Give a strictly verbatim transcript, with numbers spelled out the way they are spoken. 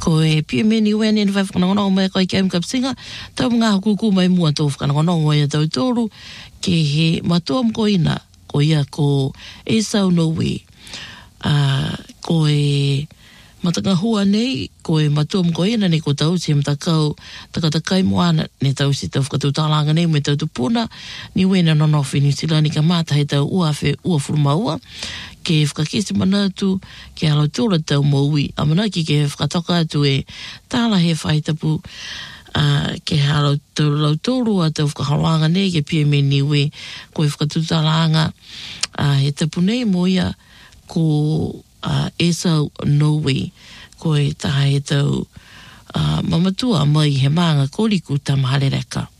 ko e pia meni wen en vai whakanongo mai kai kem kapsinga tau ngā kuku mai mua tō whakanongo ia tau tōru ke he matua mko ina ko ia ko e sau no we uh, ko e matanga hua nei ko e matua mko ina nei ko tau si mtakau takatakai moana ne tau si tau whakatūtālanga nei me tau tupuna ni wena nono whini sila ni ka mata he tau ua whe ua furumaua ke whakakesi mana atu ke alo tūra tau maui. Amana ki ke whakatoka atu e tāla he whaitapu uh, ke alo tau lau tōru a tau whakaharoanga nei ke pia me niwe ko e whakatūtālanga uh, he tapu nei mo ia ko uh, e sau Norway ko e taha he tau uh, mamatua mai he maanga koriku tamahare reka.